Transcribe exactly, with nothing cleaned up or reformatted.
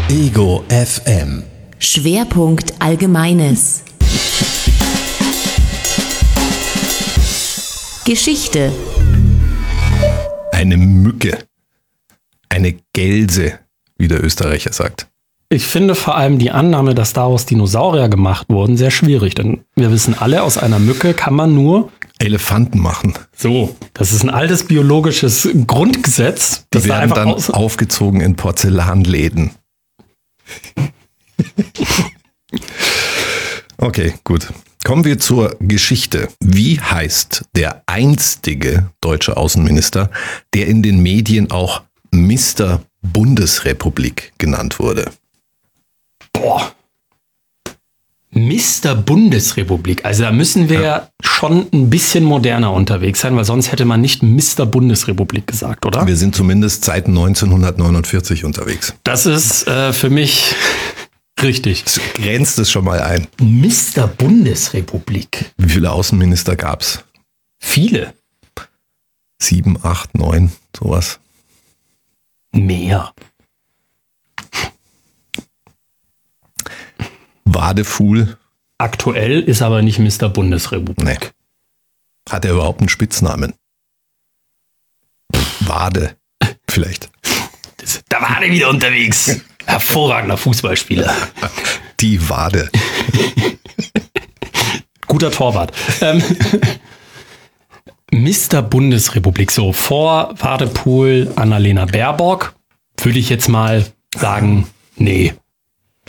Ego F M. Schwerpunkt Allgemeines. Geschichte. Eine Mücke. Eine Gelse, wie der Österreicher sagt. Ich finde vor allem die Annahme, dass daraus Dinosaurier gemacht wurden, sehr schwierig. Denn wir wissen alle, aus einer Mücke kann man nur Elefanten machen. So, das ist ein altes biologisches Grundgesetz. Die werden da dann aufgezogen in Porzellanläden. Okay, gut. Kommen wir zur Geschichte. Wie heißt der einstige deutsche Außenminister, der in den Medien auch Mister Bundesrepublik genannt wurde? Boah. Mister Bundesrepublik. Also da müssen wir ja schon ein bisschen moderner unterwegs sein, weil sonst hätte man nicht Mister Bundesrepublik gesagt, oder? Wir sind zumindest seit neunzehnhundertneunundvierzig unterwegs. Das ist äh, für mich richtig. Das grenzt es schon mal ein. Mister Bundesrepublik. Wie viele Außenminister gab's? Viele. Sieben, acht, neun, sowas. Mehr. Wadefuhl. Aktuell ist aber nicht Mister Bundesrepublik. Nee. Hat er überhaupt einen Spitznamen? Wade, vielleicht. Das, da war er wieder unterwegs. Hervorragender Fußballspieler. Die Wade. Guter Torwart. Ähm, Mister Bundesrepublik. So, vor Wadepool Annalena Baerbock würde ich jetzt mal sagen, nee.